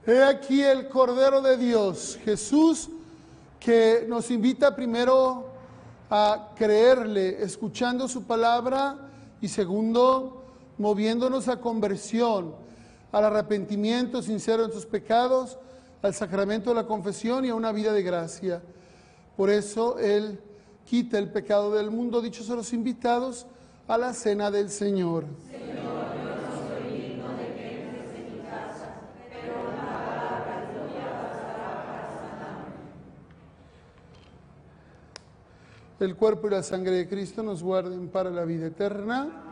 He aquí el Cordero de Dios, Jesús, que nos invita primero a creerle, escuchando su palabra, y segundo, moviéndonos a conversión, al arrepentimiento sincero en sus pecados, al sacramento de la confesión y a una vida de gracia. Por eso Él quita el pecado del mundo. Dichos a los invitados a la cena del Señor. El cuerpo y la sangre de Cristo nos guarden para la vida eterna.